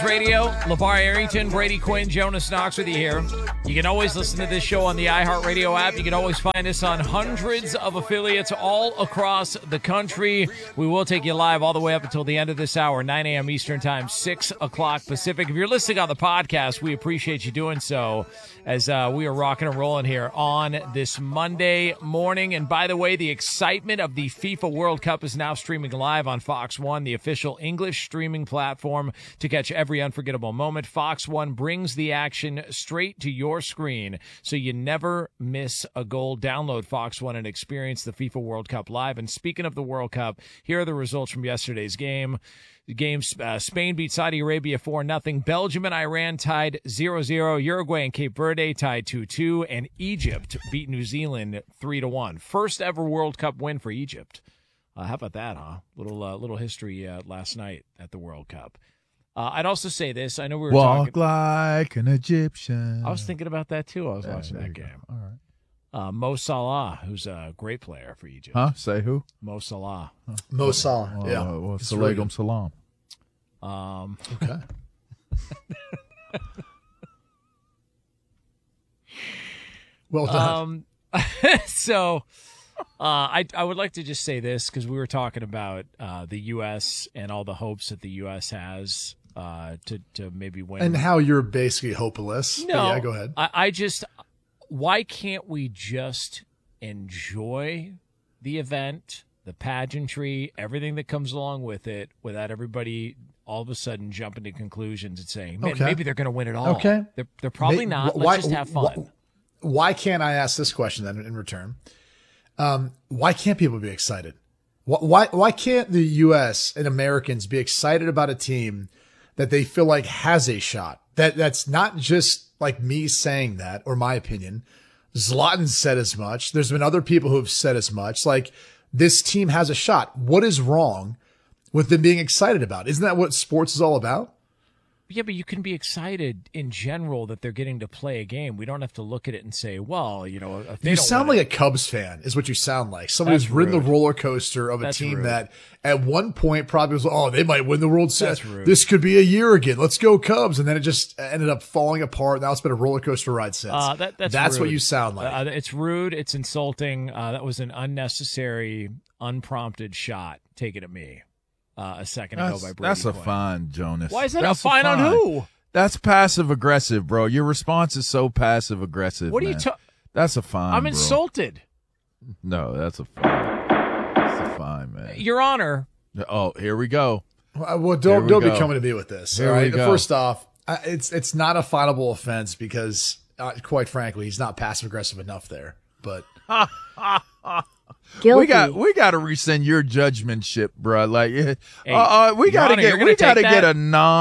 Radio, LeVar Arrington, Brady Quinn, Jonas Knox with you here. You can always listen to this show on the iHeartRadio app. You can always find us on hundreds of affiliates all across the country. We will take you live all the way up until the end of this hour, 9 a.m. Eastern Time, 6 o'clock Pacific. If you're listening on the podcast, we appreciate you doing so as we are rocking and rolling here on this Monday morning. And by the way, the excitement of the FIFA World Cup is now streaming live on Fox One, the official English streaming platform to catch every unforgettable moment. Fox One brings the action straight to your screen so you never miss a goal. Download Fox One and experience the FIFA World Cup live. And speaking of the World Cup, here are the results from yesterday's game. The game, Spain beat Saudi Arabia 4-0. Belgium and Iran tied 0-0. Uruguay and Cape Verde tied 2-2. And Egypt beat New Zealand 3-1. First ever World Cup win for Egypt. How about that, huh? Little history last night at the World Cup. I'd also say this. I know we were talking. Walk like an Egyptian. I was thinking about that, too. I was watching that game. All right. Mo Salah, who's a great player for Egypt. Huh? Say who? Mo Salah. Huh? Mo Salah, yeah. Well, Salagum Salam. Okay. Well done. So I would like to just say this because we were talking about the U.S. and all the hopes that the U.S. has to maybe win. And how you're basically hopeless. No, yeah, go ahead. Why can't we just enjoy the event, the pageantry, everything that comes along with it, without everybody all of a sudden jumping to conclusions and saying, man, maybe they're going to win it all. Okay. They're probably not. Let's just have fun. Why can't I ask this question then in return? Why can't people be excited? Why can't the U.S. and Americans be excited about a team that they feel like has a shot? That's not just like me saying that or my opinion. Zlatan said as much. There's been other people who have said as much. Like, this team has a shot. What is wrong with them being excited about? Isn't that what sports is all about? Yeah, but you can be excited in general that they're getting to play a game. We don't have to look at it and say, well, if they you sound like a Cubs fan is what you sound like. Somebody who's ridden the roller coaster of a team that at one point probably was, oh, they might win the World Series. This could be a year again. Let's go Cubs. And then it just ended up falling apart. Now it's been a roller coaster ride since. That's what you sound like. It's rude. It's insulting. That was an unnecessary, unprompted shot taken at me. A second ago by Brady That's a Quinn. fine, Jonas. Why is that a fine on who? That's passive-aggressive, bro. Your response is so passive-aggressive, What are you That's a fine, I'm bro. insulted. No, that's a fine. That's a fine, man. Your Honor. Oh, here we go. Well, don't be coming to me with this. Here all right. We go. First off, it's not a finable offense because, quite frankly, he's not passive-aggressive enough there. But Guilty. We got to rescind your judgmentship, bro. Like, we got to get a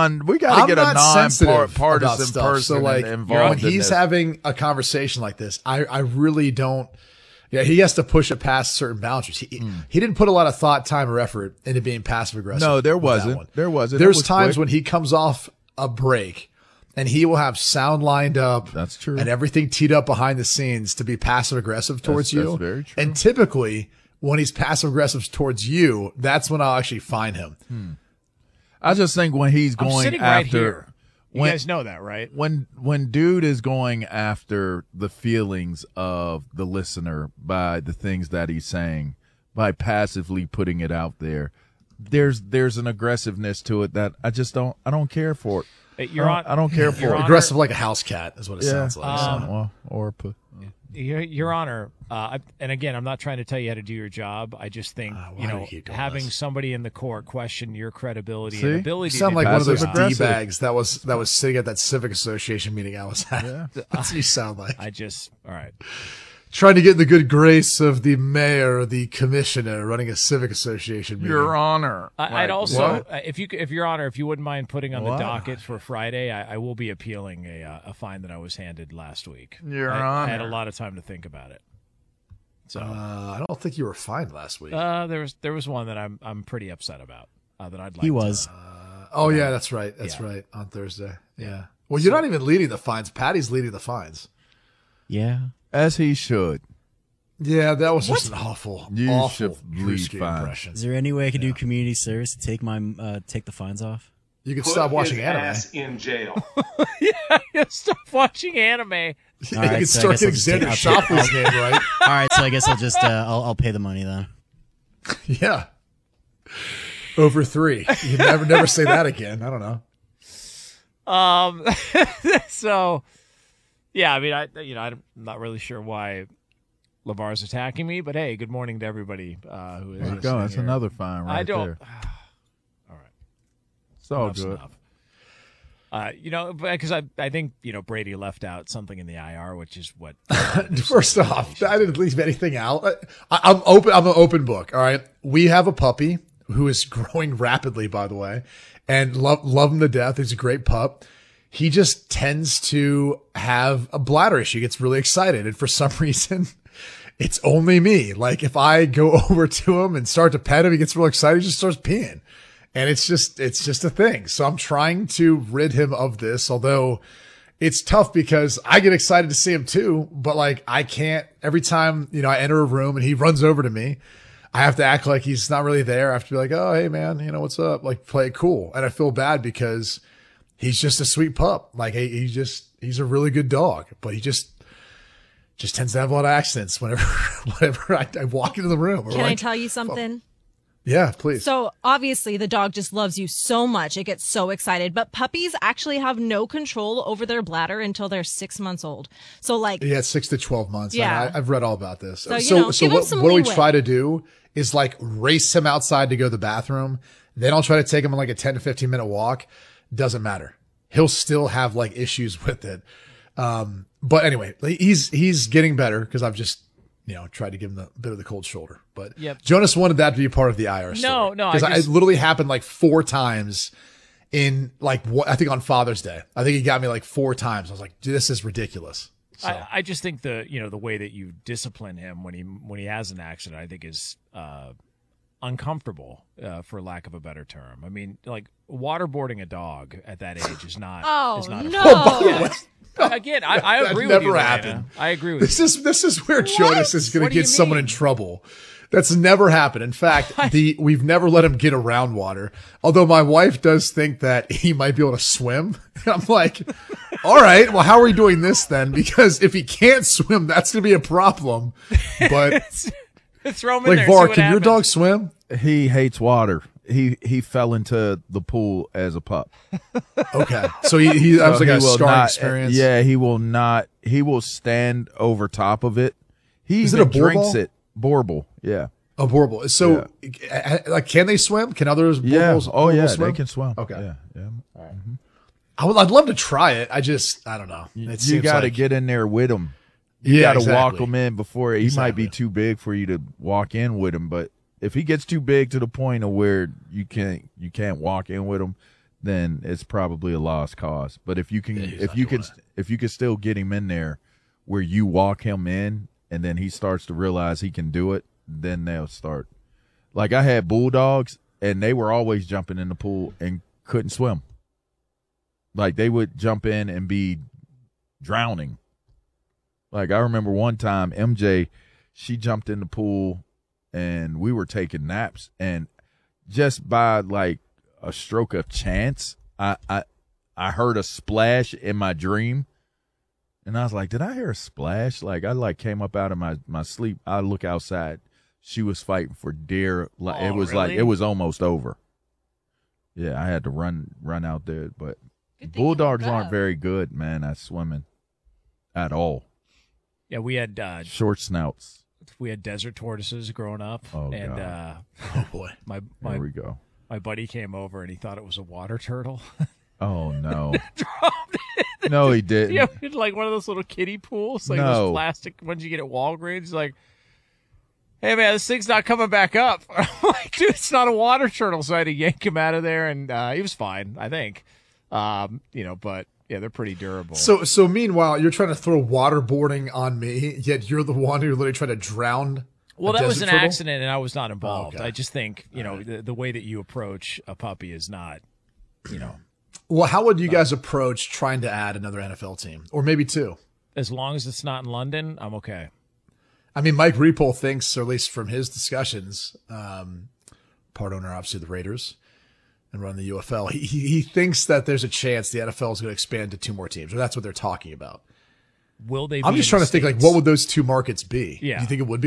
non-partisan person so, like, involved. When he's having a conversation like this, I really don't. Yeah, he has to push it past certain boundaries. He didn't put a lot of thought, time, or effort into being passive aggressive. No, there wasn't. There's times when he comes off a break and he will have sound lined up. That's true. And everything teed up behind the scenes to be passive aggressive towards you. That's very true. And typically when he's passive aggressive towards you, that's when I'll actually find him. I just think when he's going I'm sitting after, right here. You guys know that, right? When dude is going after the feelings of the listener by the things that he's saying, by passively putting it out there, there's an aggressiveness to it that I don't care for it. I don't care for it. Aggressive like a house cat is what it sounds like. Your Honor, and again, I'm not trying to tell you how to do your job. I just think having somebody in the court question your credibility and ability. You sound like one of those D-bags that was sitting at that civic association meeting I was at. Yeah. That's what you sound like. All right. Trying to get in the good grace of the mayor or the commissioner running a civic association meeting. Your Honor. I'd also, if Your Honor, if you wouldn't mind putting on the docket for Friday, I will be appealing a fine that I was handed last week. Your Honor. I had a lot of time to think about it. So I don't think you were fined last week. There was one that I'm pretty upset about that I'd like. He was. Yeah, that's right. That's right. On Thursday. Yeah. Well, you're not even leading the fines. Patty's leading the fines. Yeah. As he should. Yeah, that was just an awful lead impression. Is there any way I could do community service to take the fines off? You could Put stop watching his anime. ass in jail. Yeah, stop watching anime. You right, could so I start guess getting I'll just take- Xander Shoffley's name right. All right, so I guess I'll just I'll pay the money then. Yeah. Over 3. You never say that again. I don't know. So, yeah, I mean, I'm not really sure why LeVar's attacking me, but hey, good morning to everybody who is There you listening go. That's here. another fine right I don't. there. All right, It's all enough's good. enough. Because I think Brady left out something in the IR, which is what. First off, I didn't leave anything out. I'm open. I'm an open book. All right. We have a puppy who is growing rapidly, by the way, and love him to death. He's a great pup. He just tends to have a bladder issue. He gets really excited. And for some reason, it's only me. Like if I go over to him and start to pet him, he gets real excited. He just starts peeing. And it's just a thing. So I'm trying to rid him of this, although it's tough because I get excited to see him too, but like I can't every time, I enter a room and he runs over to me, I have to act like he's not really there. I have to be like, oh, hey man, what's up? Like play it cool. And I feel bad because he's just a sweet pup. Like he's a really good dog, but he just tends to have a lot of accidents whenever I walk into the room. Can I tell you something? Yeah, please. So obviously the dog just loves you so much. It gets so excited, but puppies actually have no control over their bladder until they're 6 months old. So like, yeah, 6 to 12 months. Yeah. I've read all about this. So, So give him some what do we leeway. try to do is like race him outside to go to the bathroom. Then I'll try to take him on like a 10 to 15 minute walk. Doesn't matter. He'll still have like issues with it. But anyway, he's getting better because I've just, tried to give him a bit of the cold shoulder. But Yep. Jonas wanted that to be a part of the IR story. No, Because I just- it literally happened like 4 times in like I think on Father's Day. I think he got me like 4 times. I was like, dude, this is ridiculous. So. I just think the way that you discipline him when he has an accident, I think is uncomfortable, for lack of a better term. I mean, like waterboarding a dog at that age is not. oh is not no. Again, I That agree with you. never Diana. happened. I agree with you. This is where Jonas is going What to do you get someone mean? in trouble. That's never happened. In fact, we've never let him get around water. Although my wife does think that he might be able to swim. I'm like, all right, well, how are we doing this then? Because if he can't swim, that's going to be a problem. But Throw him in like, there. See Var, what can your happens. dog swim? He hates water. He fell into the pool as a pup. Okay. So he that was So like a he will scarring not- experience. Yeah, he will not. He will stand over top of it. He Is it even a drinks boorball? it. Borble. Yeah. A Borble. So like, can they swim? Can others Yeah. Borbles, Oh yeah, Borbles swim? they can swim. Okay. Yeah. I'd love to try it. I don't know. It You seems got to like- get in there with him. You Yeah, got to walk exactly. him in before he might be Exactly. too big for you to walk in with him. But if he gets too big to the point of where you can't walk in with him, then it's probably a lost cause. But if you can, he's if not you doing can, if you can still get him in there where you walk him in, and then he starts to realize he can do it, then they'll start. Like I had bulldogs, and they were always jumping in the pool and couldn't swim. Like they would jump in and be drowning. Like I remember one time MJ, she jumped in the pool and we were taking naps, and just by like a stroke of chance, I heard a splash in my dream, and I was like, did I hear a splash? Like I like came up out of my sleep. I look outside. She was fighting for dear life. Oh, It was really? like it was almost over. Yeah, I had to run out there, but Good thing you bulldogs woke aren't up. very good, man, at swimming at all. Yeah, we had Short snouts. desert tortoises growing up, Oh, and God. Oh boy. my There we go. my buddy came over and he thought it was a water turtle. Oh no. No, he didn't. Yeah, we had like one of those little kiddie pools, like No. those plastic ones you get at Walgreens. He's like, hey man, this thing's not coming back up. I'm like, dude, it's not a water turtle. So I had to yank him out of there, and he was fine, I think. But yeah, they're pretty durable. So meanwhile, you're trying to throw waterboarding on me, yet you're the one who literally tried to drown. well, a that was desert an turtle? accident, and I was not involved. okay. I just think the way that you approach a puppy is not, Well, how would you guys approach trying to add another NFL team, or maybe 2? as long as it's not in London, I'm okay. I mean, Mike Repole thinks, or at least from his discussions, part owner obviously of the Raiders, and run the UFL. He thinks that there's a chance the NFL is going to expand to 2 more teams, or that's what they're talking about. Will they? I'm just trying to think, like, what would those 2 markets be? Yeah. Do you think it would be